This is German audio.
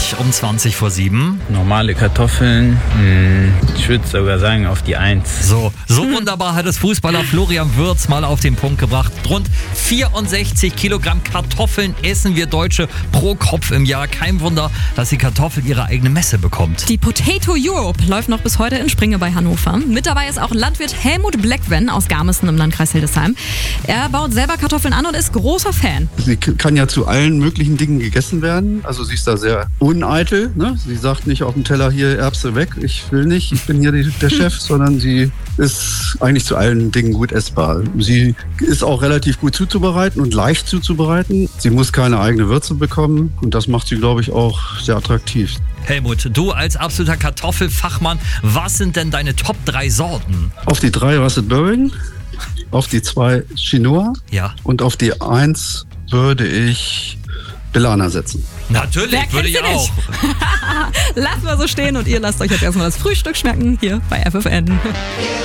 um 7:20. Normale Kartoffeln, ich würde sogar sagen auf die 1. So wunderbar hat es Fußballer Florian Wirtz mal auf den Punkt gebracht. Rund 64 Kilogramm Kartoffeln essen wir Deutsche pro Kopf im Jahr. Kein Wunder, dass die Kartoffel ihre eigene Messe bekommt. Die Potato Europe läuft noch bis heute in Springe bei Hannover. Mit dabei ist auch Landwirt Helmut Bleckwen aus Garmissen im Landkreis Hildesheim. Er baut selber Kartoffeln an und ist großer Fan. Sie kann ja zu allen möglichen Dingen gegessen werden. Also sie ist da sehr uneitel. Ne? Sie sagt nicht auf dem Teller hier Erbse weg, ich will nicht, ich bin hier der Chef, sondern sie ist eigentlich zu allen Dingen gut essbar. Sie ist auch relativ gut zuzubereiten und leicht zuzubereiten. Sie muss keine eigene Würze bekommen und das macht sie, glaube ich, auch sehr attraktiv. Helmut, du als absoluter Kartoffelfachmann, was sind denn deine Top 3 Sorten? Auf die 3 Russet Burring, auf die 2 Chinois und auf die 1 würde ich Belana setzen. Natürlich, würde ich auch. Lassen wir so stehen und ihr lasst euch jetzt erstmal das Frühstück schmecken hier bei FFN.